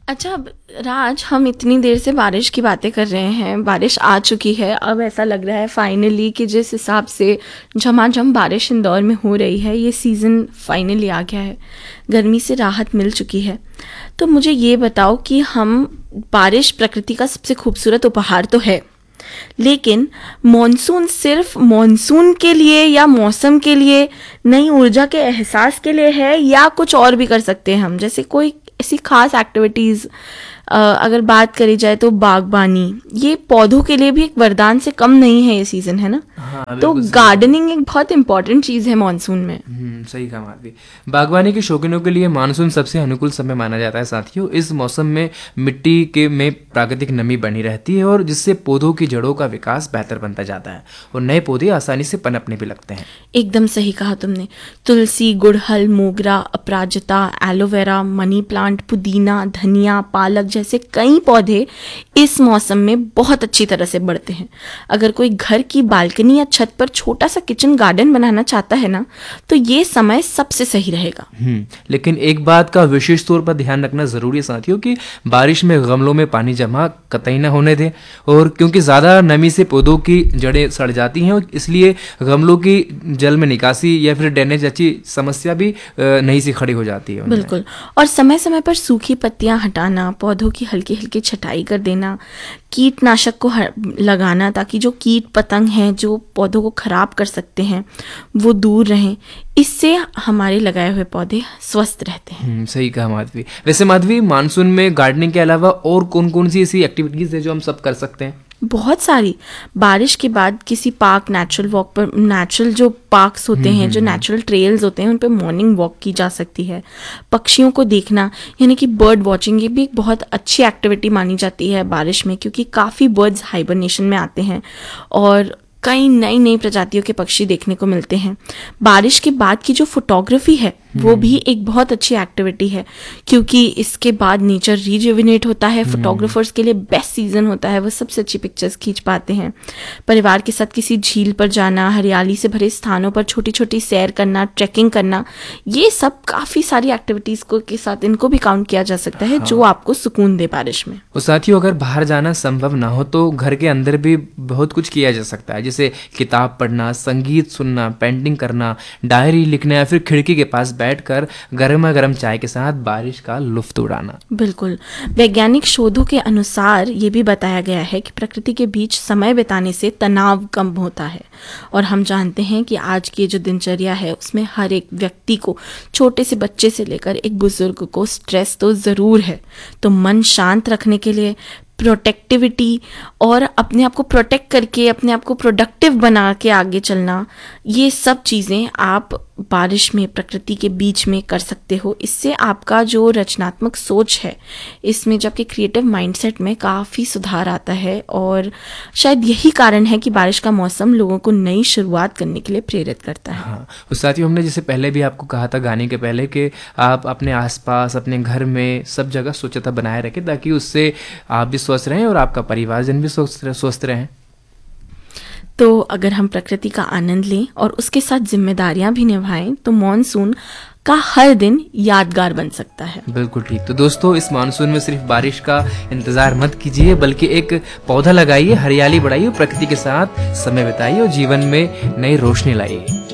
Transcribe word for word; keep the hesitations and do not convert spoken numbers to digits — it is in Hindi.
अच्छा, अब राज, हम इतनी देर से बारिश की बातें कर रहे हैं, बारिश आ चुकी है, अब ऐसा लग रहा है फाइनली कि जिस हिसाब से झमाझम बारिश इंदौर में हो रही है, ये सीज़न फाइनली आ गया है, गर्मी से राहत मिल चुकी है। तो मुझे ये बताओ कि हम बारिश प्रकृति का सबसे खूबसूरत उपहार तो है, लेकिन मॉनसून सिर्फ मॉनसून के लिए या मौसम के लिए, नई ऊर्जा के एहसास के लिए है, या कुछ और भी कर सकते हैं हम? जैसे कोई ऐसी खास एक्टिविटीज़ अगर बात करी जाए तो बागबानी, ये पौधों के लिए भी एक वरदान से कम नहीं है ये सीज़न, है ना? हाँ, तो गार्डनिंग एक बहुत इंपॉर्टेंट चीज़ है मानसून में। हम्म सही कहा माधवी। बागवानी के शौकीनों के लिए मानसून सबसे अनुकूल समय माना जाता है साथियों। इस मौसम में मिट्टी के में प्राकृतिक नमी बनी रहती है और जिससे पौधों की जड़ों का विकास बेहतर बनता जाता है और नए पौधे आसानी से पनपने भी लगते हैं। एकदम सही कहा तुमने। तुलसी, गुड़हल, मोगरा, अपराजिता, एलोवेरा, मनी प्लांट, पुदीना, धनिया, पालक जैसे कई पौधे इस मौसम में बहुत अच्छी तरह से बढ़ते हैं। अगर कोई घर की बालकनी या छत पर छोटा सा किचन गार्डन बनाना चाहता है ना, तो ये समय सबसे सही रहेगा। हम्म लेकिन एक बात का विशेष तौर पर ध्यान रखना जरूरी है साथियों कि बारिश में गमलों में पानी जमा कतई न होने दें, और क्योंकि ज़्यादा नमी से पौधों की जड़ें सड़ जाती हैं, इसलिए गमलों की जल में निकासी या फिर ड्रेनेज अच्छी समस्या भी नई सी खड़ी हो जाती है। बिल्कुल। और समय समय पर सूखी पत्तियां हटाना, पौधों की हल्की हल्की छटाई कर देना, कीटनाशक को लगाना ताकि जो कीट पतंग हैं जो पौधों को खराब कर सकते हैं वो दूर रहें। इससे हमारे लगाए हुए पौधे स्वस्थ रहते हैं। सही कहा माधवी। वैसे माधवी, मानसून में गार्डनिंग के अलावा और कौन कौन सी ऐसी एक्टिविटीज है जो हम सब कर सकते हैं? बहुत सारी। बारिश के बाद किसी पार्क, नेचुरल वॉक पर, नेचुरल जो पार्क्स होते हैं, जो नेचुरल ट्रेल्स होते हैं, उन पे मॉर्निंग वॉक की जा सकती है। पक्षियों को देखना यानी कि बर्ड वॉचिंग, ये भी एक बहुत अच्छी एक्टिविटी मानी जाती है बारिश में, क्योंकि काफ़ी बर्ड्स हाइबरनेशन में आते हैं और कई नई नई प्रजातियों के पक्षी देखने को मिलते हैं। बारिश के बाद की जो फोटोग्राफी है वो भी एक बहुत अच्छी एक्टिविटी है, क्योंकि इसके बाद नेचर रिजुविनेट होता है। फोटोग्राफर्स के लिए बेस्ट सीजन होता है, वो सबसे अच्छी पिक्चर्स खींच पाते हैं। परिवार के साथ किसी झील पर जाना, हरियाली से भरे स्थानों पर छोटी छोटी सैर करना, ट्रैकिंग करना, ये सब काफ़ी सारी एक्टिविटीज़ को के साथ इनको भी काउंट किया जा सकता है। हाँ। जो आपको सुकून दे बारिश में। और साथियों, अगर बाहर जाना संभव ना हो तो घर के अंदर भी बहुत कुछ किया जा सकता है, जैसे किताब पढ़ना, संगीत सुनना, पेंटिंग करना, डायरी लिखना या फिर खिड़की के पास बैठकर गर्मा गर्म चाय के साथ बारिश का लुफ्त उड़ाना। बिल्कुल। वैज्ञानिक शोधों के अनुसार ये भी बताया गया है कि प्रकृति के बीच समय बिताने से तनाव कम होता है, और हम जानते हैं कि आज की जो दिनचर्या है उसमें हर एक व्यक्ति को, छोटे से बच्चे से लेकर एक बुजुर्ग को, स्ट्रेस तो ज़रूर है। तो मन शांत रखने के लिए प्रोटेक्टिविटी और अपने आप को प्रोटेक्ट करके अपने आप को प्रोडक्टिव बना के आगे चलना, ये सब चीज़ें आप बारिश में प्रकृति के बीच में कर सकते हो। इससे आपका जो रचनात्मक सोच है, इसमें जबकि क्रिएटिव माइंडसेट में काफ़ी सुधार आता है, और शायद यही कारण है कि बारिश का मौसम लोगों को नई शुरुआत करने के लिए प्रेरित करता है। हाँ, और साथियों, हमने जैसे पहले भी आपको कहा था गाने के पहले कि आप अपने आसपास, अपने घर में सब जगह स्वच्छता बनाए रखें, ताकि उससे आप भी स्वस्थ रहें और आपका परिवारजन भी स्वस्थ रहें। तो अगर हम प्रकृति का आनंद लें और उसके साथ जिम्मेदारियां भी निभाएं तो मानसून का हर दिन यादगार बन सकता है। बिल्कुल ठीक। तो दोस्तों, इस मानसून में सिर्फ बारिश का इंतजार मत कीजिए, बल्कि एक पौधा लगाइए, हरियाली बढ़ाइए, प्रकृति के साथ समय बिताइए और जीवन में नई रोशनी लाइए।